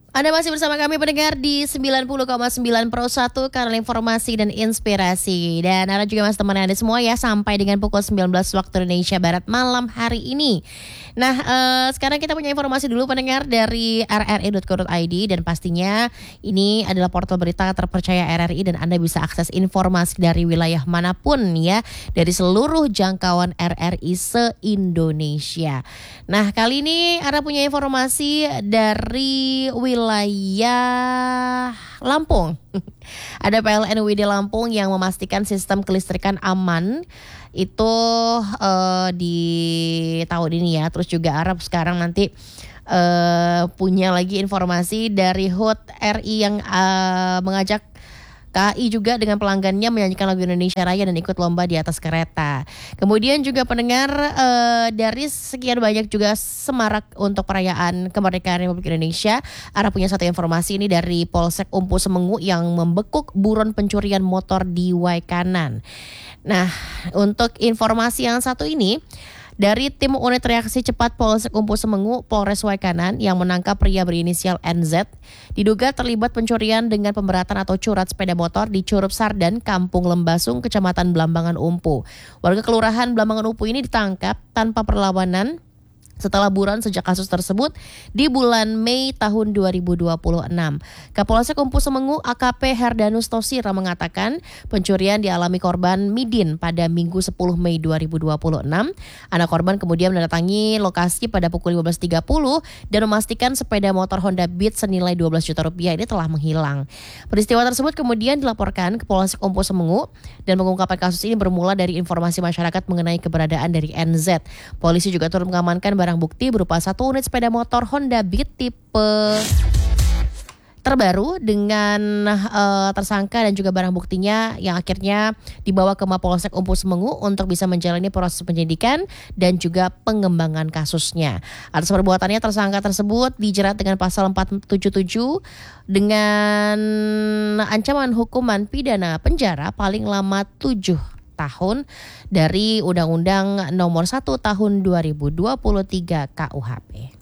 Anda masih bersama kami pendengar di 90,9 Pro 1 kanal informasi dan inspirasi. Dan Anda juga masih teman Anda semua ya sampai dengan pukul 19 waktu Indonesia Barat malam hari ini. Nah, sekarang kita punya informasi dulu pendengar dari rri.co.id dan pastinya ini adalah portal berita terpercaya RRI dan Anda bisa akses informasi dari wilayah manapun ya, dari seluruh jangkauan RRI se-Indonesia. Nah, kali ini Anda punya informasi dari wilayah Lampung. Ada PLN WD Lampung yang memastikan sistem kelistrikan aman itu di tahun ini ya. Terus juga Arab sekarang nanti punya lagi informasi dari HUT RI yang mengajak KAI juga dengan pelanggannya menyanyikan lagu Indonesia Raya dan ikut lomba di atas kereta. Kemudian juga pendengar dari sekian banyak juga semarak untuk perayaan kemerdekaan Republik Indonesia, Ara punya satu informasi ini dari Polsek Umpu Semengu yang membekuk buron pencurian motor di Waikanan. Nah, untuk informasi yang satu ini dari tim unit reaksi cepat Polsek Umpu Semengu, Polres Waikanan yang menangkap pria berinisial NZ diduga terlibat pencurian dengan pemberatan atau curat sepeda motor di Curup Sardan, Kampung Lembasung, Kecamatan Blambangan Umpu. Warga Kelurahan Blambangan Umpu ini ditangkap tanpa perlawanan setelah buron sejak kasus tersebut di bulan Mei tahun 2026. Kapolsek Umpu Semengu AKP Herdanus Tosira mengatakan pencurian dialami korban Midin pada Minggu 10 Mei 2026. Anak korban kemudian mendatangi lokasi pada pukul 15.30 dan memastikan sepeda motor Honda Beat senilai 12 juta rupiah ini telah menghilang. Peristiwa tersebut kemudian dilaporkan ke Polsek Umpu Semengu dan pengungkapan kasus ini bermula dari informasi masyarakat mengenai keberadaan dari NZ. Polisi juga turut mengamankan barang bukti berupa 1 unit sepeda motor Honda Beat tipe terbaru dengan tersangka dan juga barang buktinya yang akhirnya dibawa ke Mapolsek Umpu Semengu untuk bisa menjalani proses penyidikan dan juga pengembangan kasusnya. Atas perbuatannya tersangka tersebut dijerat dengan pasal 477 dengan ancaman hukuman pidana penjara paling lama 7 tahun dari Undang-Undang Nomor 1 Tahun 2023 KUHP.